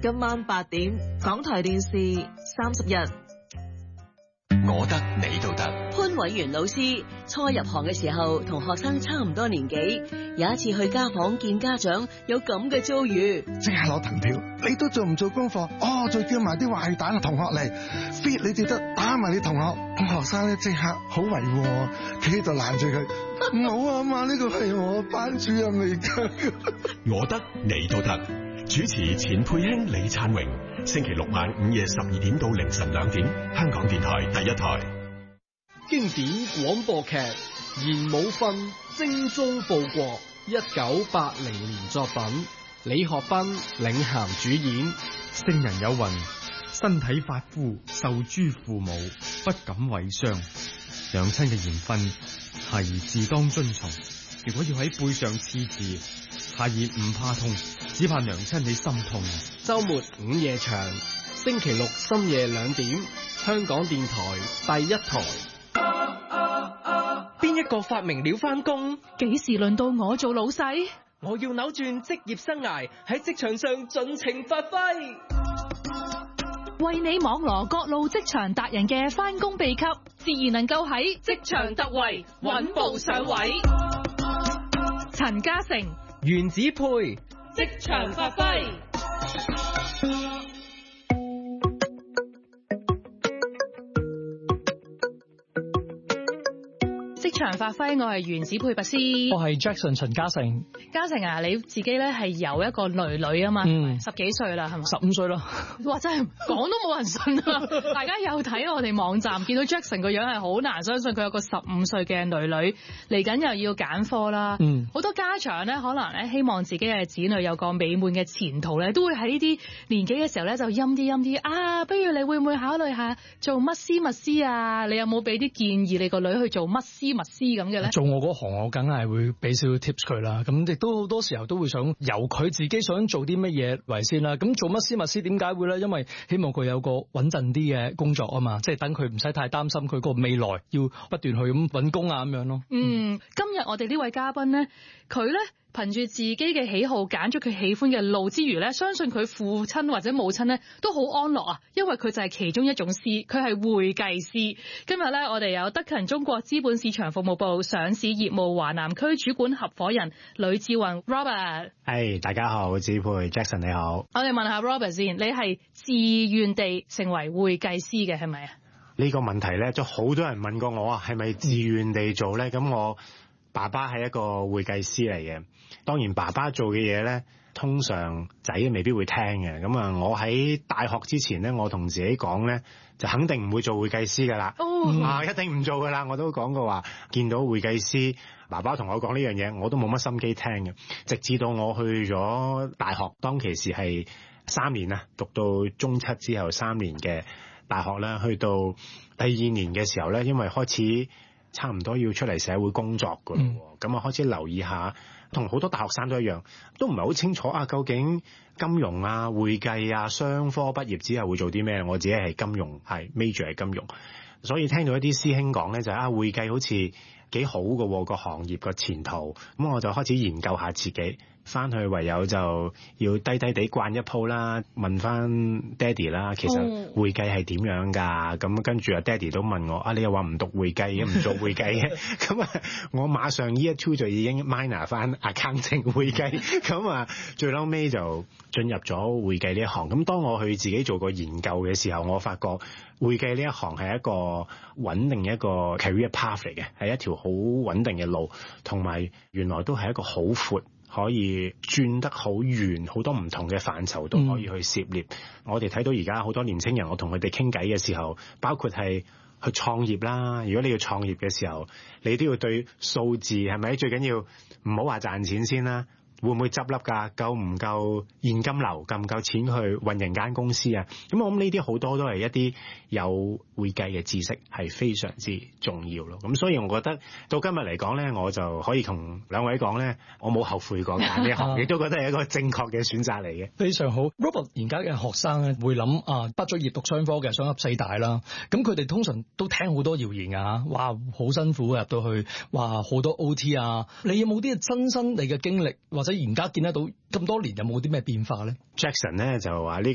今晚8點，港台電視30日。 我得你都得。 潘偉源老師初入行嘅時候，同學生差唔多年紀，有一次去家訪見家長，有咁嘅遭遇。 即刻攞藤條，你都做唔做功課？再叫埋啲壞蛋同學嚟 fit 你哋得打埋你同學。學生咧即刻好維護，企喺度攔住佢。唔好啊嘛，呢個係我班主任嚟㗎。 我得你都得。主持錢佩卿、李燦榮，星期六晚午夜12點到凌晨2點，香港電台第一台。 經典廣播劇《賢武訓精忠報國》，1980年作品，李學斌領銜主演。 聖人有云：身體髮膚，受諸父母，不敢違傷。娘親嘅言訓，孩兒自當遵從。如果要喺背上刺字，孩兒唔怕痛，只怕娘親你心痛。 周末午夜場，星期六深夜2點，香港電台第一台。邊一個發明了返工？ 幾時輪到我做老細？ 我要扭轉職業生涯，喺職場上盡情發揮。 為你網羅各路職場達人嘅返工秘笈，自然能夠喺職場突圍，穩步上位。陳嘉誠、 原子配職場發揮。職場發揮，我係原子配拔斯， 我係 Jackson 陳嘉誠。 嘉誠啊，你自己咧係有一個女啊嘛，10幾歲啦，係咪 ？15歲啦。 哇，真係講都冇人信啊！大家有睇我哋網站，見到 Jackson 個樣係好難相信佢有個15歲嘅女嚟緊又要揀科啦。好多家長咧可能咧希望自己嘅子女有個美滿嘅前途咧，都會喺呢啲年紀嘅時候咧就陰啲啊！不如你會唔會考慮下做乜師啊？你有冇俾啲建議你個女去做乜師咁嘅咧？ 做我嗰行，我梗係會俾少少 tips 佢啦。咁亦都好多時候都會想由佢自己想做啲乜嘢為先啦。咁做乜師點解會咧？因為希望佢有個穩陣啲嘅工作啊嘛，即係等佢唔使太擔心佢個未來要不斷去咁揾工啊咁樣咯。 今日我哋呢位嘉賓咧，佢咧憑住自己嘅喜好揀咗佢喜歡嘅路之餘咧，相信佢父親或者母親咧都好安樂啊，因為佢就係其中一種師，佢係會計師。今日咧，我哋有德勤中國資本市場服務部上市業務華南區主管合夥人呂志宏 Robert。 大家好，子佩 Jackson 你好。 我哋問下 Robert 先，你係自願地成為會計師嘅係咪啊？ 呢個問題咧，就好多人問過我啊，係咪自願地做咧？咁我爸爸係一個會計師嚟嘅，當然爸爸做嘅嘢咧，通常仔未必會聽嘅。咁啊，我喺大學之前咧，我同自己講咧，就肯定唔會做會計師噶啦。一定唔做噶啦。我都講過話，見到會計師，爸爸同我講呢樣嘢，我都冇乜心機聽嘅。直至到我去咗大學，當其時係3年啊，讀到中七之後3年嘅大學啦，去到第2年嘅時候咧，因為開始差唔多要出嚟社會工作噶咯，咁啊開始留意下，同好多大學生都一樣，都唔係好清楚啊，究竟金融啊、會計啊、商科畢業之後會做啲咩？我自己係金融，係 major 係金融，所以聽到一啲師兄講咧，就係會計好似幾好嘅個行業個前途，咁我就開始研究下自己。翻去唯有就要低低地慣一鋪啦，問翻爹哋啦，其實會計係點樣㗎？咁跟住爹哋都問我，你又話唔讀會計嘅，唔做會計嘅，咁啊，我馬上 year 2就已經 minor 翻 accounting 會計，咁啊，最嬲尾就進入咗會計呢一行。咁當我去自己做個研究嘅時候，我發覺會計呢一行係一個穩定一個 career path 嚟嘅，係一條好穩定嘅路，同埋原來都係一個好闊，可以轉得好遠，好多唔同嘅範疇都可以去涉獵。我哋睇到而家好多年青人，我同佢哋傾偈嘅時候，包括係去創業啦。如果你要創業嘅時候，你都要對數字係咪最緊要？唔好話賺錢先啦。會唔會執笠㗎？夠唔夠現金流？夠唔夠錢去運營間公司啊？咁我諗呢啲好多都係一啲有會計嘅知識係非常之重要咯。咁所以我覺得到今日嚟講咧，我就可以同兩位講咧，我冇後悔過揀呢行，亦都覺得係一個正確嘅選擇嚟嘅。 非常好。Robert 而家嘅學生咧會諗畢咗業讀商科嘅想入四大啦，咁佢哋通常都聽好多謠言啊，哇好辛苦入到去，哇好多 OT 啊。你有冇啲親身你嘅經歷或者而家見得到咁多年有冇啲咩變化咧？ Jackson 咧就話呢